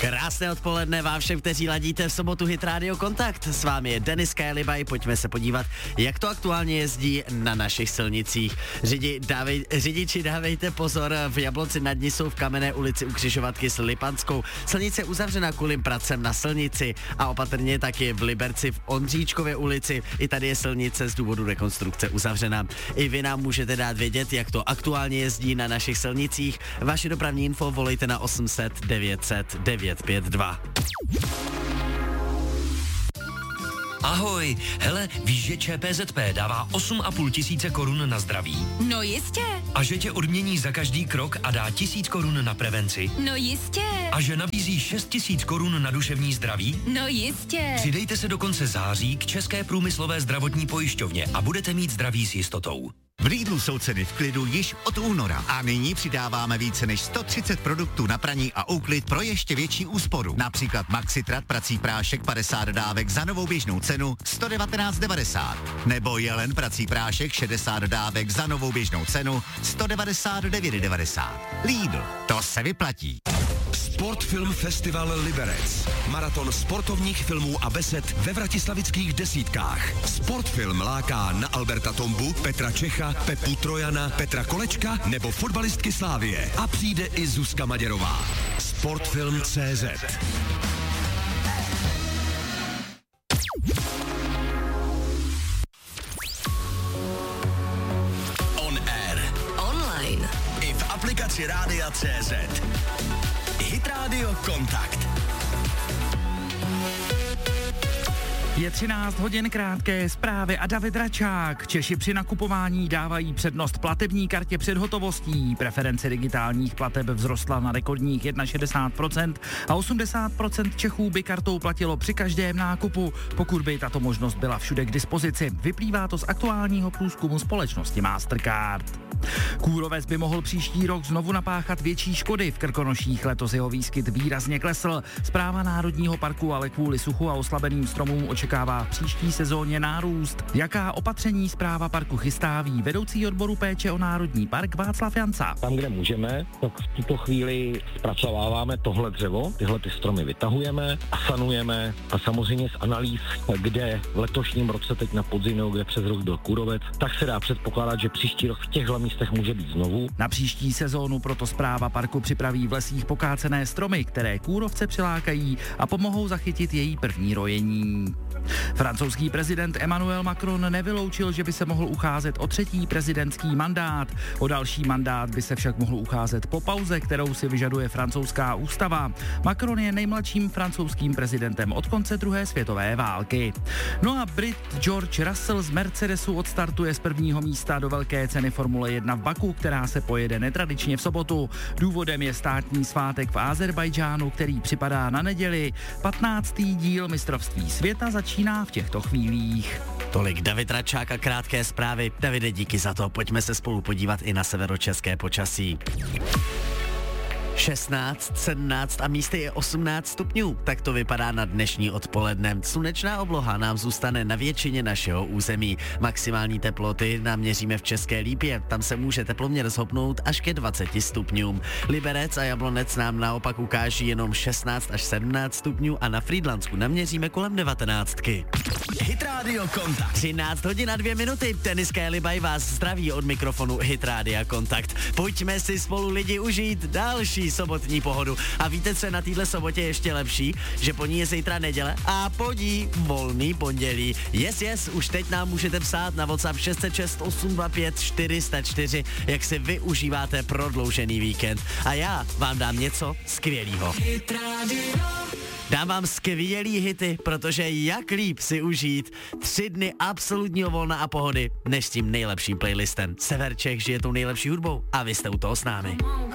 Krásné odpoledne vám všem, kteří ladíte v sobotu Hit Radio Kontakt. S vámi je Denis Kajlibaj, pojďme se podívat, jak to aktuálně jezdí na našich silnicích. Řidiči, dávejte pozor, v Jablonci nad Nisou v Kamenné ulici u křižovatky s Lipanskou. Silnice uzavřena kvůli pracem na silnici a opatrně taky v Liberci v Ondříčkově ulici. I tady je silnice z důvodu rekonstrukce uzavřena. I vy nám můžete dát vědět, jak to aktuálně jezdí na našich silnicích. Vaše dopravní info volejte na 800 900 952. Ahoj, hele, víš, že ČPZP dává 8,5 tisíce korun na zdraví? No jistě. A že tě odmění za každý krok a dá 1000 korun na prevenci? No jistě. A že nabízí 6 000 korun na duševní zdraví? No jistě. Přidejte se do konce září k České průmyslové zdravotní pojišťovně a budete mít zdraví s jistotou. V Lidlu jsou ceny v klidu již od února a nyní přidáváme více než 130 produktů na praní a úklid pro ještě větší úsporu. Například Maxitrat prací prášek 50 dávek za novou běžnou cenu 119,90. Nebo Jelen prací prášek 60 dávek za novou běžnou cenu 199,90. Lidl, to se vyplatí. Sportfilm Festival Liberec. Maraton sportovních filmů a besed ve vratislavických desítkách. Sportfilm láká na Alberta Tombu, Petra Čecha, Pepu Trojana, Petra Kolečka nebo fotbalistky Slávie. A přijde i Zuzka Maděrová. Sportfilm.cz. On air. Online. I v aplikaci Rádia.cz. Hit Radio Kontakt. Je 13 hodin, krátké zprávy a David Račák. Češi při nakupování dávají přednost platební kartě před hotovostí. Preference digitálních plateb vzrostla na rekordních 61% a 80% Čechů by kartou platilo při každém nákupu, pokud by tato možnost byla všude k dispozici. Vyplývá to z aktuálního průzkumu společnosti Mastercard. Kůrovec by mohl příští rok znovu napáchat větší škody. V Krkonoších letos jeho výskyt výrazně klesl. Správa Národního parku ale kvůli suchu a oslabeným stromům očekává v příští sezóně nárůst. Jaká opatření správa parku chystá, ví vedoucí odboru péče o národní park Václav Janca. Tam, kde můžeme, tak v tuto chvíli zpracováváme tohle dřevo, tyhle ty stromy vytahujeme a sanujeme a samozřejmě z analýz, kde v letošním roce teď na podzim, kde přes rok byl kůrovec, tak se dá předpokládat, že příští rok v těchto místech může být znovu. Na příští sezónu proto správa parku připraví v lesích pokácené stromy, které kůrovce přilákají a pomohou zachytit její první rojení. Francouzský prezident Emmanuel Macron nevyloučil, že by se mohl ucházet o 3. prezidentský mandát. O další mandát by se však mohl ucházet po pauze, kterou si vyžaduje francouzská ústava. Macron je nejmladším francouzským prezidentem od konce druhé světové války. No a Brit George Russell z Mercedesu odstartuje z prvního místa do velké ceny Formule 1 v Baku, která se pojede netradičně v sobotu. Důvodem je státní svátek v Azerbajdžánu, který připadá na neděli. 15. díl mistrovství světa začíná v těchto chvílích. Tolik David Račák a krátké zprávy. Davide, díky za to. Pojďme se spolu podívat i na severočeské počasí. 16, 17 a místy je 18 stupňů. Tak to vypadá na dnešní odpoledne. Slunečná obloha nám zůstane na většině našeho území. Maximální teploty nám měříme v České Lípě. Tam se může teploměr zhopnout až ke 20 stupňům. Liberec a Jablonec nám naopak ukáží jenom 16 až 17 stupňů a na Frýdlansku naměříme kolem 19. Hit Radio Kontakt. 13 hodin a 2 minuty. Denis Kajlibaj vás zdraví od mikrofonu Hit Radio Kontakt. Pojďme si spolu lidi užít další sobotní pohodu. A víte, co je na téhle sobotě ještě lepší? Že po ní je zítra neděle a po ní volný pondělí. Yes, už teď nám můžete psát na WhatsApp 606 825 404, jak si vy užíváte prodloužený víkend. A já vám dám něco skvělýho. Dám vám skvělý hity, protože jak líp si užít 3 dny absolutního volna a pohody, než s tím nejlepším playlistem. Sever Čech žije tou nejlepší hudbou a vy jste u toho s námi.